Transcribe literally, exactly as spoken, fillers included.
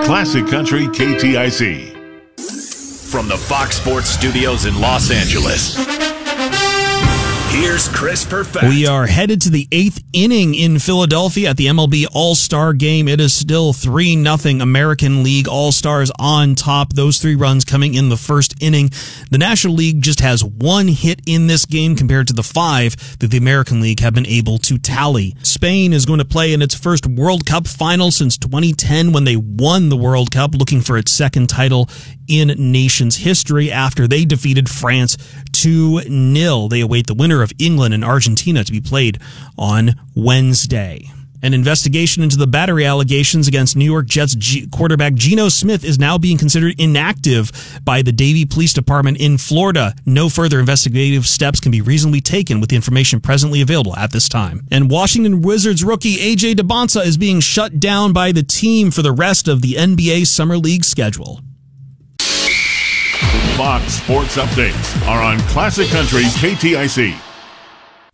Classic Country K T I C. From the Fox Sports Studios in Los Angeles, here's Chris Perfett. We are headed to the eighth inning in Philadelphia at the M L B All-Star Game. It is still three nothing American League All-Stars on top. Those three runs coming in the first inning. The National League just has one hit in this game compared to the five that the American League have been able to tally. Spain is going to play in its first World Cup final since twenty ten when they won the World Cup, looking for its second title in nation's history after they defeated France two nil. They await the winner of England and Argentina to be played on Wednesday. An investigation into the battery allegations against New York Jets G- quarterback Geno Smith is now being considered inactive by the Davie Police Department in Florida. No further investigative steps can be reasonably taken with the information presently available at this time. And Washington Wizards rookie A J DeBonsa is being shut down by the team for the rest of the N B A Summer League schedule. Fox Sports Updates are on Classic Country K T I C.